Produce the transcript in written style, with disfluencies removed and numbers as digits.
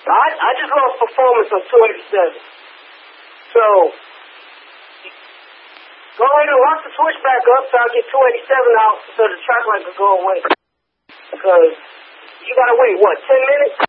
I just lost performance on 287. So, go ahead and lock the switch back up so I'll get 287 out so the track light can go away. Because you gotta wait, what, 10 minutes?